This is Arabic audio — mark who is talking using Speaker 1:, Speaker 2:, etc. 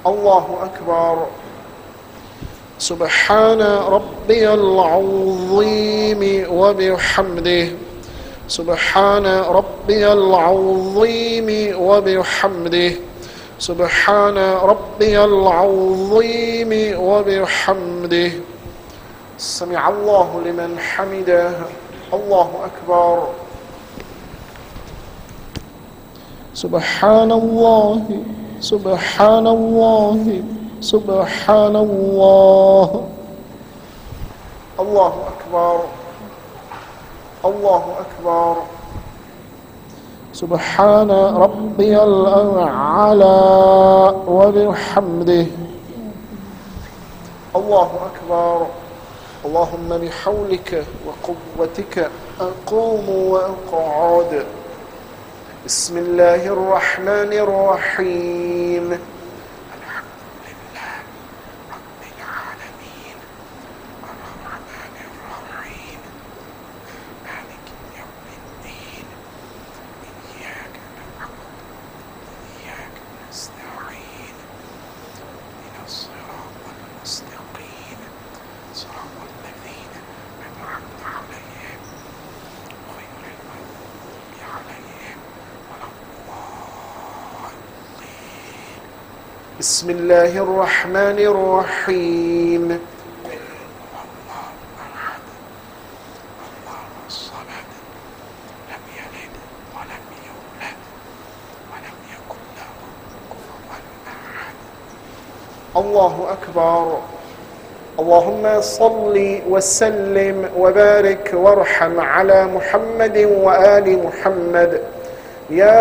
Speaker 1: الله أكبر. سبحان ربي العظيم وبحمده. سبحان ربي العظيم وبحمده. سبحان ربي العظيم وبحمده. سمع الله لمن حمده. الله أكبر. سبحان الله سبحان الله سبحان الله. الله أكبر. الله أكبر. سبحان ربي الأعلى وبحمده. الله أكبر. اللهم بحولك وقوتك أقوم وأقعد. بسم الله الرحمن الرحيم. بسم الله الرحمن الرحيم. قل هو الله أحد الله الصمد لم يلد ولم يولد ولم يكن له كفوا أحد. الله أكبر. اللهم صل وسلم وبارك وارحم على محمد وآل محمد. يا